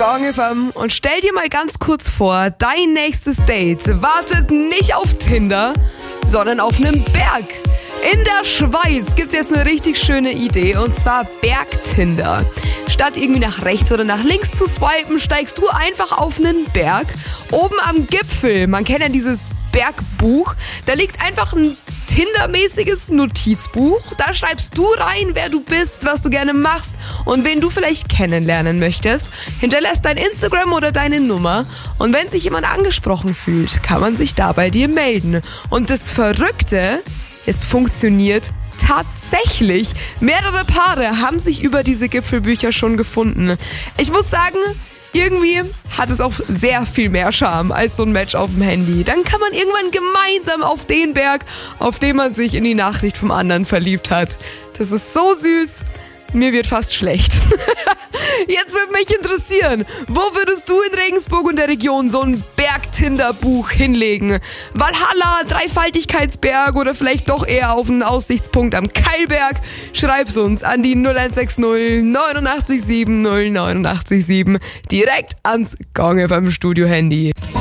Gong FM und stell dir mal ganz kurz vor, dein nächstes Date wartet nicht auf Tinder, sondern auf einem Berg. In der Schweiz gibt's jetzt eine richtig schöne Idee, und zwar Bergtinder. Statt irgendwie nach rechts oder nach links zu swipen, steigst du einfach auf einen Berg. Oben am Gipfel, man kennt ja dieses Bergbuch, da liegt einfach ein Tinder-mäßiges Notizbuch. Da schreibst du rein, wer du bist, was du gerne machst und wen du vielleicht kennenlernen möchtest. Hinterlässt dein Instagram oder deine Nummer. Und wenn sich jemand angesprochen fühlt, kann man sich da bei dir melden. Und das Verrückte, es funktioniert tatsächlich. Mehrere Paare haben sich über diese Gipfelbücher schon gefunden. Ich muss sagen, irgendwie hat es auch sehr viel mehr Charme als so ein Match auf dem Handy. Dann kann man irgendwann gemeinsam auf den Berg, auf den man sich in die Nachricht vom anderen verliebt hat. Das ist so süß. Mir wird fast schlecht. Jetzt würde mich interessieren, wo würdest du in Regensburg und der Region so ein Berg-Tinder-Buch hinlegen? Valhalla, Dreifaltigkeitsberg oder vielleicht doch eher auf einen Aussichtspunkt am Keilberg? Schreib's uns an die 0160 89 7 089 7 direkt ans Gong FM Studio Handy.